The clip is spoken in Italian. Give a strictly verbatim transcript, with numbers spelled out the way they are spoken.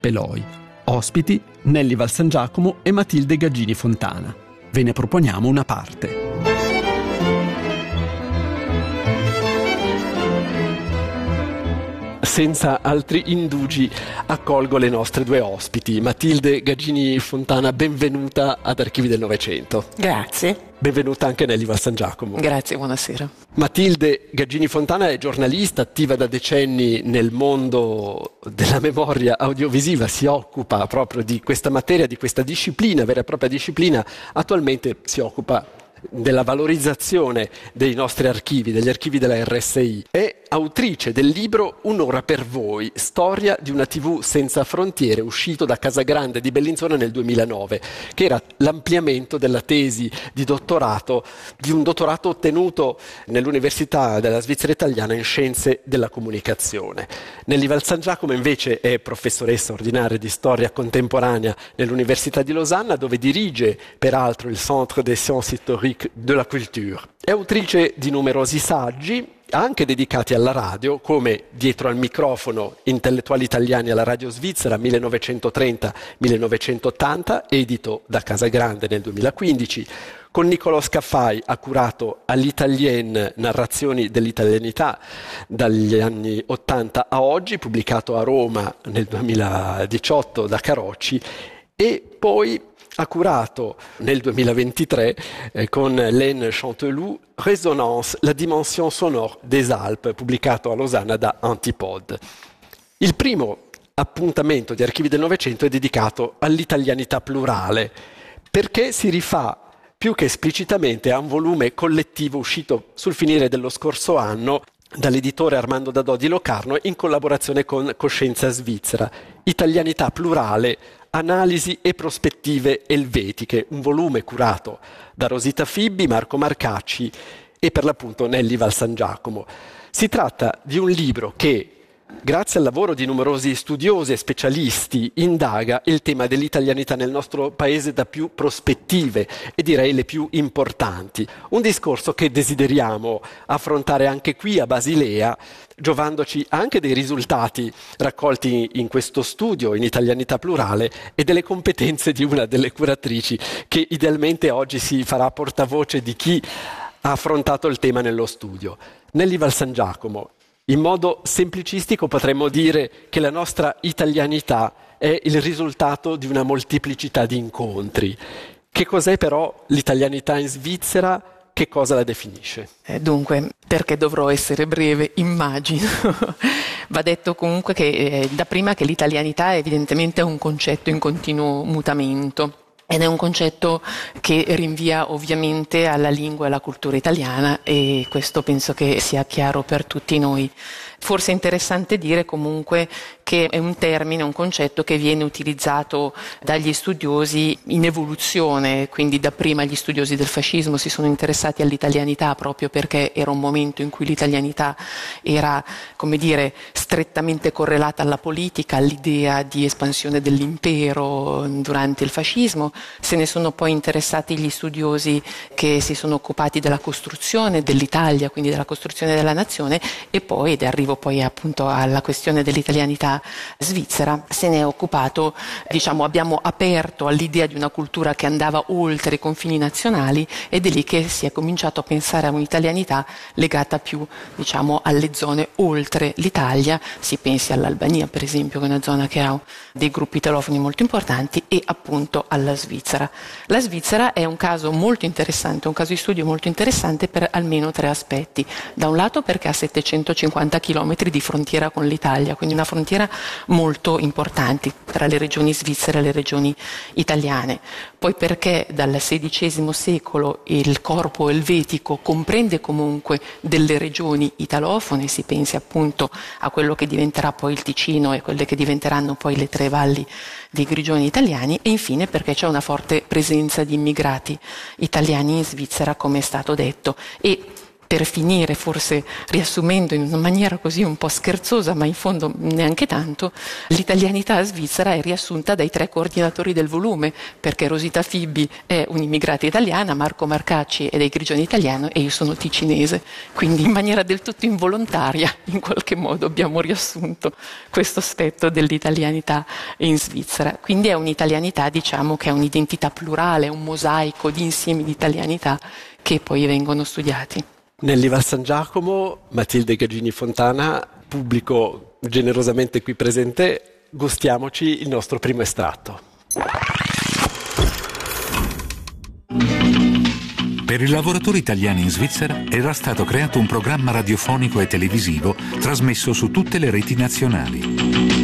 Peloi. Ospiti Nelly Valsangiacomo e Matilde Gaggini Fontana. Ve ne proponiamo una parte. Senza altri indugi accolgo le nostre due ospiti. Matilde Gaggini Fontana, benvenuta ad Archivi del Novecento. Grazie. Benvenuta anche Nelly Valsangiacomo. Grazie, buonasera. Matilde Gaggini Fontana è giornalista, attiva da decenni nel mondo della memoria audiovisiva, si occupa proprio di questa materia, di questa disciplina, vera e propria disciplina. Attualmente si occupa della valorizzazione dei nostri archivi, degli archivi della R S I. È autrice del libro Un'ora per voi, storia di una tivù senza frontiere, uscito da Casagrande di Bellinzona nel duemilanove, che era l'ampliamento della tesi di dottorato, di un dottorato ottenuto nell'Università della Svizzera Italiana in Scienze della Comunicazione. Nelly Valsangiacomo invece è professoressa ordinaria di storia contemporanea nell'Università di Losanna, dove dirige peraltro il Centre des Sciences Historiques de la Culture. È autrice di numerosi saggi, anche dedicati alla radio, come Dietro al microfono, intellettuali italiani alla radio svizzera millenovecentotrenta millenovecentottanta, edito da Casagrande nel duemilaquindici. Con Niccolò Scaffai ha curato All'Italienne, narrazioni dell'italianità dagli anni ottanta a oggi, pubblicato a Roma nel duemiladiciotto da Carocci, e poi ha curato nel duemilaventitré eh, con Laine Chanteloup Résonance, la dimension sonore des Alpes, pubblicato a Losanna da Antipode. Il primo appuntamento di Archivi del Novecento è dedicato all'italianità plurale, perché si rifà più che esplicitamente a un volume collettivo uscito sul finire dello scorso anno dall'editore Armando Dadò di Locarno in collaborazione con Coscienza Svizzera. Italianità plurale, analisi e prospettive elvetiche, un volume curato da Rosita Fibbi, Marco Marcacci e per l'appunto Nelly Valsangiacomo. Si tratta di un libro che, grazie al lavoro di numerosi studiosi e specialisti, indaga il tema dell'italianità nel nostro paese da più prospettive e direi le più importanti. Un discorso che desideriamo affrontare anche qui a Basilea, giovandoci anche dei risultati raccolti in questo studio in italianità plurale e delle competenze di una delle curatrici che idealmente oggi si farà portavoce di chi ha affrontato il tema nello studio. Nelly Valsangiacomo, in modo semplicistico potremmo dire che la nostra italianità è il risultato di una molteplicità di incontri. Che cos'è però l'italianità in Svizzera? Che cosa la definisce? Eh, dunque, perché dovrò essere breve, immagino. Va detto comunque che eh, da prima che l'italianità è evidentemente un concetto in continuo mutamento. Ed è un concetto che rinvia ovviamente alla lingua e alla cultura italiana, e questo penso che sia chiaro per tutti noi. Forse è interessante dire comunque che è un termine, un concetto che viene utilizzato dagli studiosi in evoluzione, quindi dapprima gli studiosi del fascismo si sono interessati all'italianità proprio perché era un momento in cui l'italianità era, come dire, strettamente correlata alla politica, all'idea di espansione dell'impero durante il fascismo. Se ne sono poi interessati gli studiosi che si sono occupati della costruzione dell'Italia, quindi della costruzione della nazione, e poi, ed arrivo poi appunto alla questione dell'italianità svizzera, se ne è occupato, diciamo, abbiamo aperto all'idea di una cultura che andava oltre i confini nazionali, ed è lì che si è cominciato a pensare a un'italianità legata più, diciamo, alle zone oltre l'Italia. Si pensi all'Albania, per esempio, che è una zona che ha dei gruppi italofoni molto importanti, e appunto alla Svizzera. La Svizzera è un caso molto interessante, un caso di studio molto interessante per almeno tre aspetti. Da un lato perché ha settecentocinquanta chilometri di frontiera con l'Italia, quindi una frontiera molto importante tra le regioni svizzere e le regioni italiane. Poi perché dal sedicesimo secolo il corpo elvetico comprende comunque delle regioni italofone, si pensi appunto a quello che diventerà poi il Ticino e quelle che diventeranno poi le tre valli dei Grigioni italiani, e infine perché c'è una forte presenza di immigrati italiani in Svizzera, come è stato detto. E per finire, forse riassumendo in una maniera così un po' scherzosa, ma in fondo neanche tanto, l'italianità svizzera è riassunta dai tre coordinatori del volume, perché Rosita Fibbi è un'immigrata italiana, Marco Marcacci è dei Grigioni italiano e io sono ticinese. Quindi in maniera del tutto involontaria, in qualche modo, abbiamo riassunto questo aspetto dell'italianità in Svizzera. Quindi è un'italianità, diciamo, che è un'identità plurale, un mosaico di insiemi di italianità che poi vengono studiati. Nell'Ival San Giacomo, Matilde Gaggini Fontana, pubblico generosamente qui presente, gustiamoci il nostro primo estratto. Per i lavoratori italiani in Svizzera era stato creato un programma radiofonico e televisivo trasmesso su tutte le reti nazionali.